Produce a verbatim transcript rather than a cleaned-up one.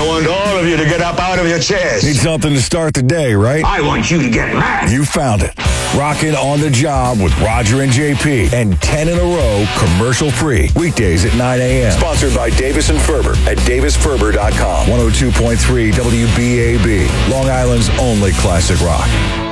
want all of you to get up out of your chairs. Need something to start the day, right? I want you to get mad. You found it. Rockin' on the Job with Roger and J P. And ten in a row, commercial-free. Weekdays at nine a.m. Sponsored by Davis and Ferber at davis ferber dot com. one oh two point three W B A B. Long Island's only classic rock.